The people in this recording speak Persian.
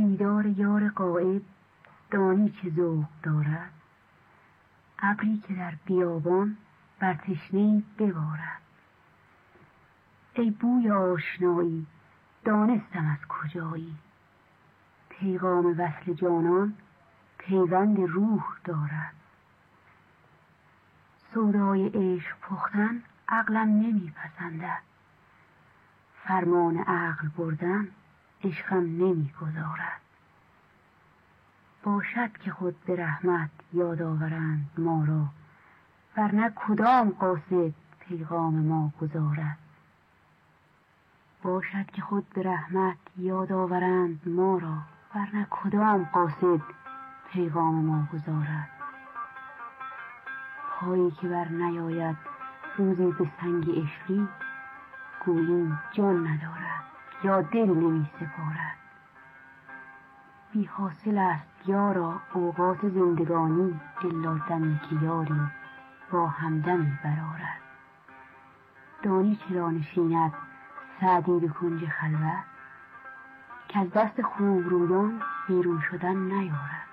دیدار یار غایب دانی چه ذوق دارد. ابری که در بیابان بر تشنه‌ای ببارد. ای بوی آشنایی دانستم از کجایی. پیغام وصل جانان پیوند روح دارد. سودای عشق پختن عقلم نمیپسندد. فرمان عقل بردن عشقم نمیگذارد. باشد که خود به رحمت یاد آورند ما را، ورنه کدام قاصد پیغام ما گذارد. باشد که خود به رحمت یاد آورند ما را، ورنه کدام قاصد پیغام ما گذارد. پایی که بر نیاید روزی به سنگ عشقی، گوییم جان ندارد یا دل نمی سپارد. بی حاصل است یارا اوقات زندگانی، الا دمی که یاری با همدمی برآرد. دانی چرا نشیند سعدی به کنج خلوت، که از دست خوبرویان بیرون شدن نیارد.